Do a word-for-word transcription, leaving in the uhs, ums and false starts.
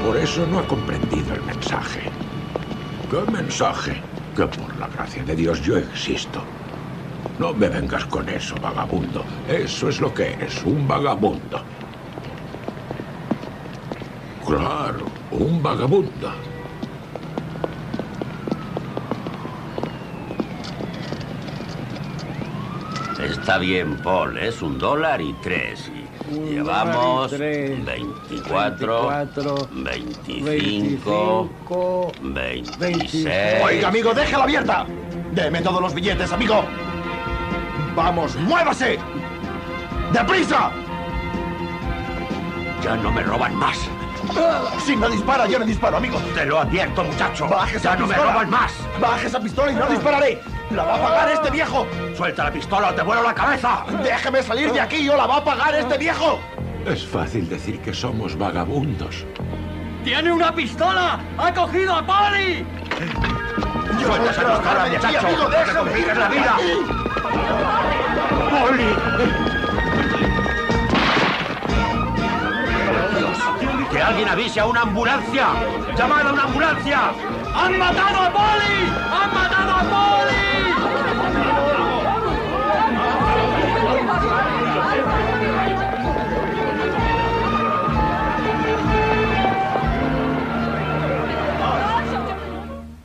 Por eso no ha comprendido el mensaje. ¿Qué mensaje? Que por la gracia de Dios yo existo. No me vengas con eso, vagabundo. Eso es lo que eres, un vagabundo. Claro, un vagabundo. Está bien, Paul, es un dólar y tres. Y Un llevamos dólar y tres, veinticuatro, veinticuatro, veinticinco, veinticinco, veintiséis... Oiga, amigo, déjala abierta. Deme todos los billetes, amigo. Vamos, muévase. ¡Deprisa! Ya no me roban más. Si no dispara, yo no disparo, amigo. Te lo advierto, muchacho. Baje esa Ya no me pistola. roban más. Baje esa pistola y no dispararé. ¡La va a pagar este viejo! Suelta la pistola o te vuelo la cabeza. ¡Déjeme salir de aquí o la va a pagar este viejo! Es fácil decir que somos vagabundos. ¡Tiene una pistola! ¡Ha cogido a Polly! Suelta esa pistola, Déjame, muchacho. amigo, No te déjame compliques ir la de vida. aquí. ¡Polly! ¡Que alguien avise a una ambulancia! ¡Llamad a una ambulancia! ¡Han matado a Polly! ¡Han matado a Polly!